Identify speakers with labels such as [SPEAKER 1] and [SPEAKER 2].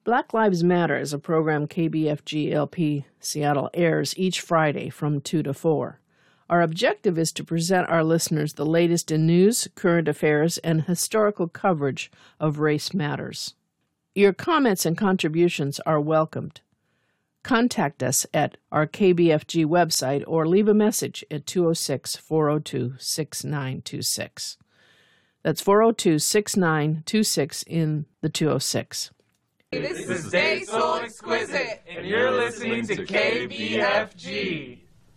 [SPEAKER 1] Black Lives Matter is a program KBFG-LP Seattle airs each Friday from 2 to 4. Our objective is to present our listeners the latest in news, current affairs, and historical coverage of race matters. Your comments and contributions are welcomed. Contact us at our KBFG website or leave a message at 206-402-6926. That's 402-6926 in the 206.
[SPEAKER 2] This is Stay Soul Exquisite, and you're listening to KBFG.